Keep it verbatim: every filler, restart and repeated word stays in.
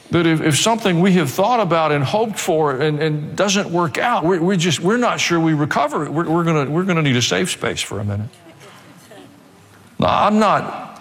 That if, if something we have thought about and hoped for and, and doesn't work out, we, we just, we're not sure we recover it. We're, we're gonna, we're gonna need a safe space for a minute. Now, I'm not